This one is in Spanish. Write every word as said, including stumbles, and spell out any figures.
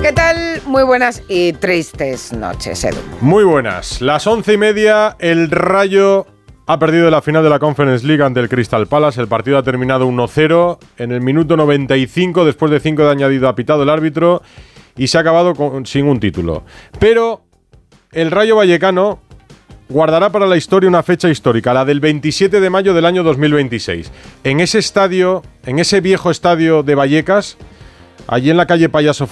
¿Qué tal? Muy buenas y tristes noches, Edu. Muy buenas. Las once y media, el Rayo ha perdido la final de la Conference League ante el Crystal Palace. El partido ha terminado uno cero en el minuto noventa y cinco, después de cinco de añadido ha pitado el árbitro y se ha acabado con, sin un título. Pero el Rayo Vallecano guardará para la historia una fecha histórica, la del veintisiete de mayo del año dos mil veintiséis. En ese estadio, en ese viejo estadio de Vallecas, allí en la calle Payaso